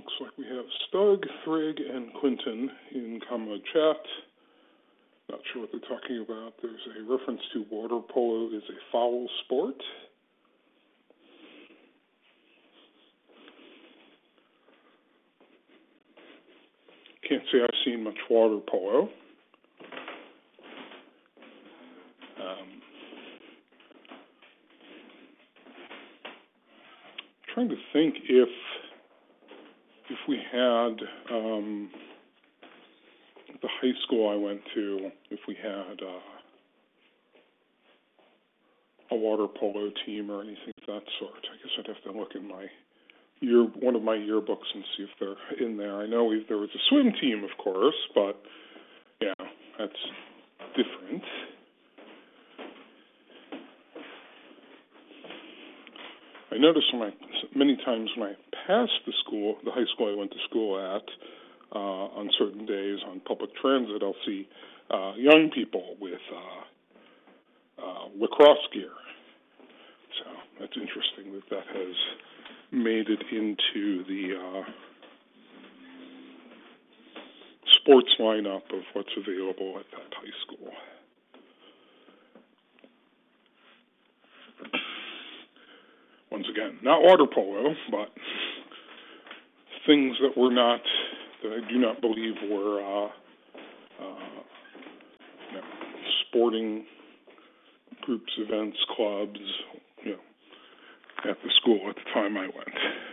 Looks like we have Stug, Thrigg, and Quinton in combo chat. Not sure what they're talking about. There's a reference to water polo is a foul sport. Can't say I've seen much water polo. Trying to think if we had the high school I went to, if we had a water polo team or anything of that sort. I guess I'd have to look in one of my yearbooks and see if they're in there. I know there was a swim team, of course, but yeah, that's different. I noticed many times when I passed the high school I went to school at, on certain days on public transit, I'll see young people with lacrosse gear. So that's interesting that has made it into the sports lineup of what's available at that high school. Once again, not water polo, but things that I do not believe were sporting groups, events, clubs, at the school at the time I went.